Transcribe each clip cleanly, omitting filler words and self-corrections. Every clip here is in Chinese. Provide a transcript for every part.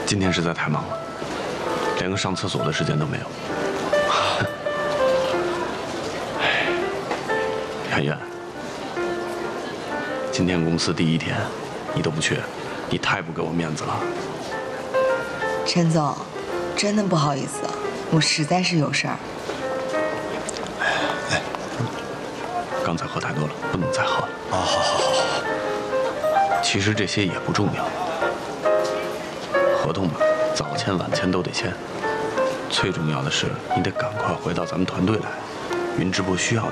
今天实在太忙了，连个上厕所的时间都没有。韩远，今天公司第一天，你都不去，你太不给我面子了。 陈总，真的不好意思，我实在是有事儿。 哎，刚才喝太多了，不能再喝了。 好。 其实这些也不重要，合同嘛，早签晚签都得签。最重要的是，你得赶快回到咱们团队来，云直播需要你。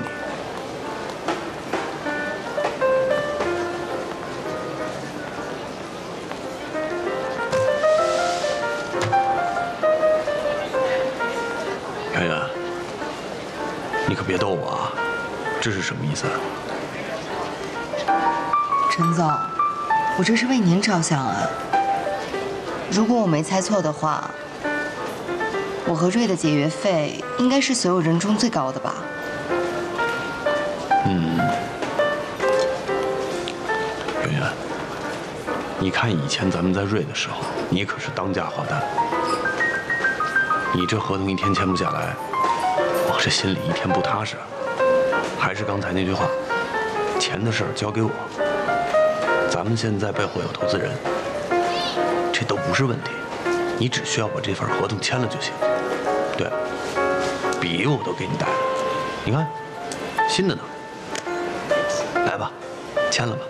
圆圆，你可别逗我啊！这是什么意思啊？ 陈总，我这是为您着想啊。如果我没猜错的话，我和瑞的解约费应该是所有人中最高的吧？ 圆圆，你看以前咱们在瑞的时候，你可是当家花旦。你这合同一天签不下来，我这心里一天不踏实。还是刚才那句话，钱的事儿交给我。咱们现在背后有投资人，这都不是问题，你只需要把这份合同签了就行。对了，笔我都给你带了，你看，新的呢。来吧，签了吧。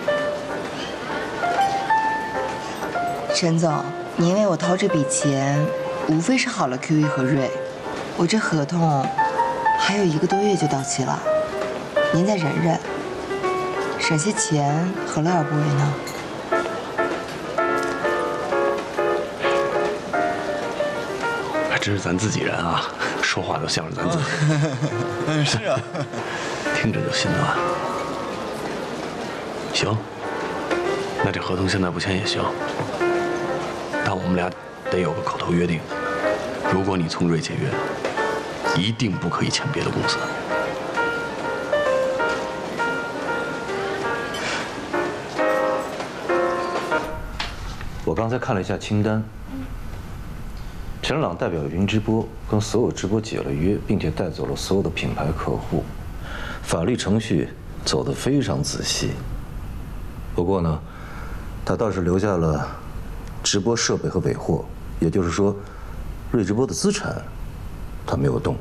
陈总，你因为我掏这笔钱，无非是好了 QE 和瑞，我这合同还有1个多月就到期了，您再忍忍，省些钱何乐而不为呢？ 还真是咱自己人啊，说话都像是咱自己人。 是啊， 听着就心暖。行，那这合同现在不签也行，但我们俩得有个口头约定，如果你从瑞解约，一定不可以签别的公司。 我刚才看了一下清单，陈朗代表云直播跟所有直播解了约，并且带走了所有的品牌客户，法律程序走得非常仔细。不过呢，他倒是留下了直播设备和尾货，也就是说，瑞直播的资产他没有动。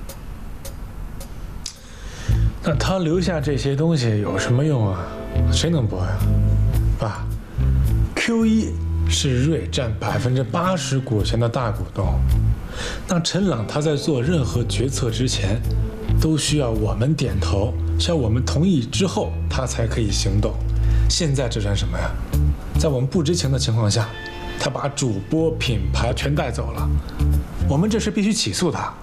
那他留下这些东西有什么用啊？谁能播呀？爸 ，Q1是瑞占80%股权的大股东，那陈朗他在做任何决策之前，都需要我们点头，需要我们同意之后，他才可以行动。现在这算什么呀？在我们不知情的情况下，他把主播品牌全带走了，我们这事必须起诉他。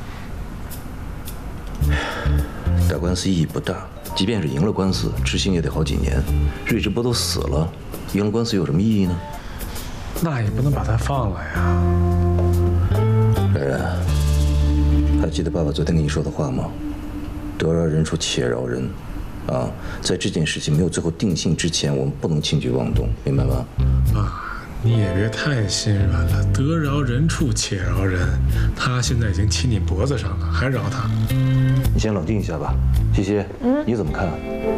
打官司意义不大，即便是赢了官司，执行也得好几年。瑞直播都死了，赢了官司有什么意义呢？ 那也不能把他放了呀。 冉冉，还记得爸爸昨天跟你说的话吗？得饶人处且饶人，啊，在这件事情没有最后定性之前，我们不能轻举妄动，明白吗？ 爸，你也别太心软了，得饶人处且饶人。他现在已经骑你脖子上了，还饶他？ 你先冷静一下吧。西西，你怎么看？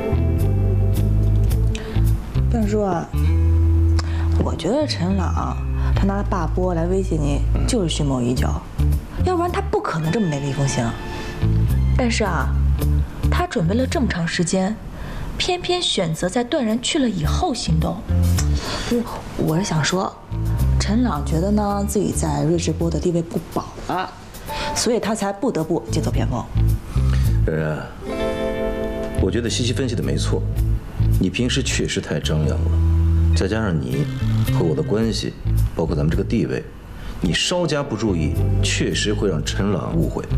段叔啊，我觉得陈朗他拿罢播来威胁你，就是蓄谋已久，要不然他不可能这么雷厉风行。但是啊，他准备了这么长时间，偏偏选择在段然去了以后行动。我是想说，陈朗觉得呢自己在瑞直播的地位不保了，所以他才不得不剑走偏锋。 冉冉，我觉得西西分析的没错，你平时确实太张扬了，再加上你和我的关系，包括咱们这个地位，你稍加不注意，确实会让陈朗误会。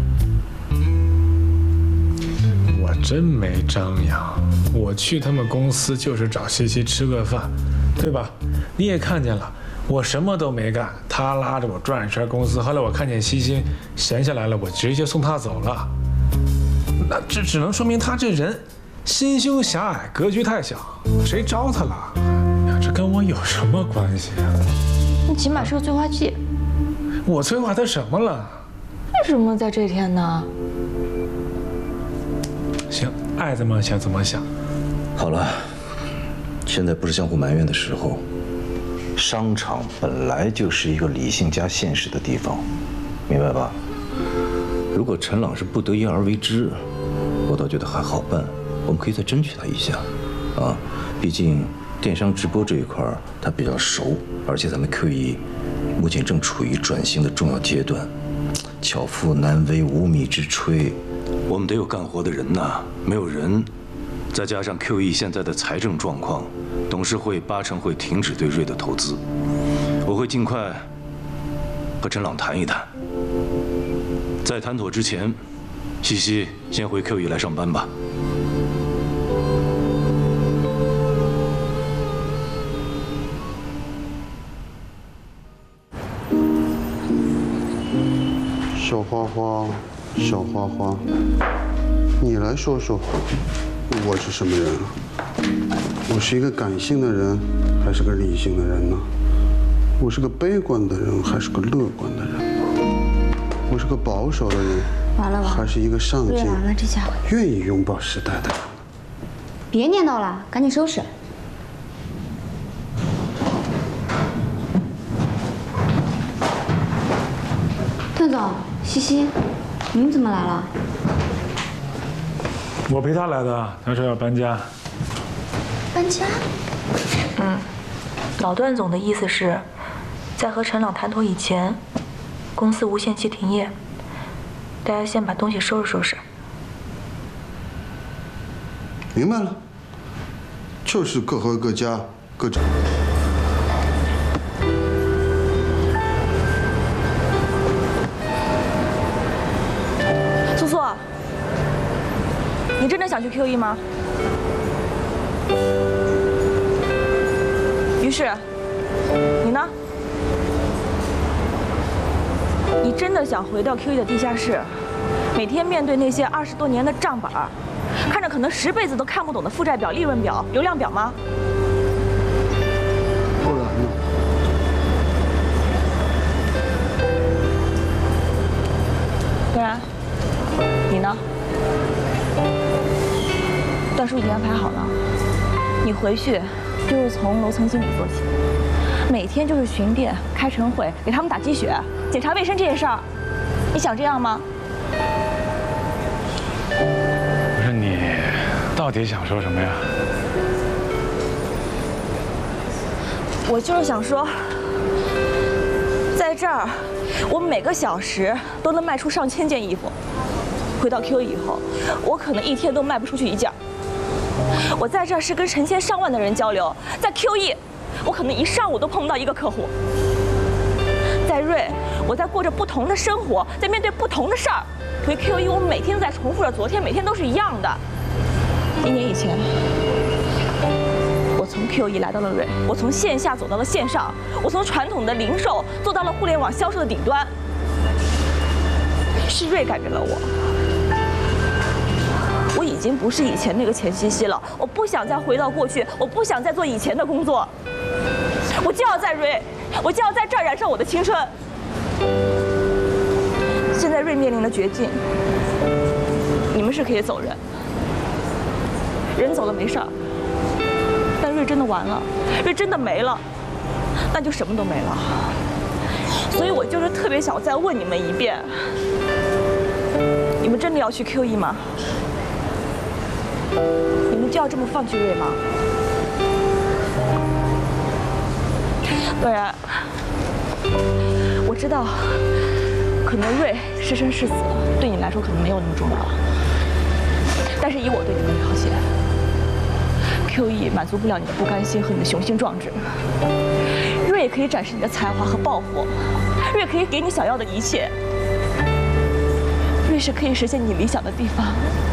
我真没张扬，我去他们公司就是找西西吃个饭，对吧？你也看见了，我什么都没干，他拉着我转一圈公司，后来我看见西西闲下来了，我直接送他走了。那这只能说明他这人心胸狭隘，格局太小，谁招他了？呀，这跟我有什么关系啊？ 你起码是个催化剂。 我催化他什么了？ 为什么在这一天呢？ 行，爱怎么想怎么想。 好了，现在不是相互埋怨的时候。商场本来就是一个理性加现实的地方，明白吧？如果陈朗是不得已而为之，我倒觉得还好办，我们可以再争取他一下，啊，毕竟电商直播这一块他比较熟，而且咱们 QE 目前正处于转型的重要阶段，巧妇难为无米之炊，我们得有干活的人呐，没有人，再加上 QE 现在的财政状况。董事会80%会停止对瑞的投资，我会尽快和陈朗谈一谈。在谈妥之前，西西先回 QE 来上班吧。 小花花，小花花，你来说说，我是什么人啊？我是一个感性的人，还是个理性的人呢？我是个悲观的人，还是个乐观的人？我是个保守的人， 完了， 还是一个上进、 完了，这下愿意拥抱时代的人？ 别念叨了，赶紧收拾。段总，西西，你们怎么来了？ 我陪他来的，他说要搬家。 搬家？ 老段总的意思是，在和陈朗谈妥以前，公司无限期停业，大家先把东西收拾收拾。 明白了，就是各回各家，各找。 苏苏，你真的想去 QE 吗？于是，你呢？你真的想回到 QE 的地下室，每天面对那些20多年的账本，看着可能10辈子都看不懂的负债表、利润表、流量表吗？ 不然呢？ 不然，你呢？段叔已经安排好了，你回去就是从楼层经理做起，每天就是巡店、开晨会，给他们打鸡血、检查卫生这些事儿。你想这样吗？ 不是你到底想说什么呀？ 我就是想说，在这儿，我每个小时都能卖出上千件衣服。回到 QE 以后，我可能一天都卖不出去1件。我在这儿是跟成千上万的人交流，在 QE，我可能一上午都碰不到一个客户。在瑞，我在过着不同的生活，在面对不同的事儿。回 QE，我每天都在重复着昨天，每天都是一样的。1年以前，我从 QE 来到了瑞，我从线下走到了线上，我从传统的零售做到了互联网销售的顶端。是瑞改变了我。我已经不是以前那个钱西西了，我不想再回到过去，我不想再做以前的工作，我就要在瑞，我就要在这儿燃烧我的青春。现在瑞面临的绝境，你们是可以走人，人走了没事儿，但瑞真的完了，瑞真的没了，那就什么都没了。所以我就是特别想再问你们一遍，你们真的要去 QE 吗？你们就要这么放弃瑞吗？当然，我知道，可能瑞是生是死，对你来说可能没有那么重要了。但是以我对你的了解，QE 满足不了你的不甘心和你的雄心壮志。瑞可以展示你的才华和抱负，瑞可以给你想要的一切，瑞是可以实现你理想的地方。